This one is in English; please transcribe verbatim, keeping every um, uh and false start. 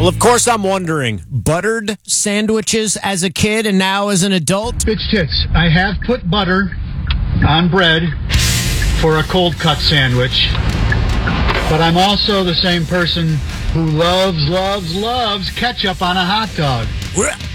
Well, of course, I'm wondering, buttered sandwiches as a kid and now as an adult? Bitch tits, I have put butter on bread for a cold cut sandwich, but I'm also the same person who loves, loves, loves ketchup on a hot dog.